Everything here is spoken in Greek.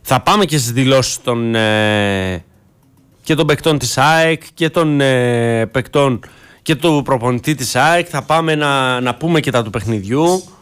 Θα πάμε και στις δηλώσεις και των παικτών της ΑΕΚ και των παικτών και του προπονητή της ΑΕΚ. Θα πάμε να πούμε και τα του παιχνιδιού.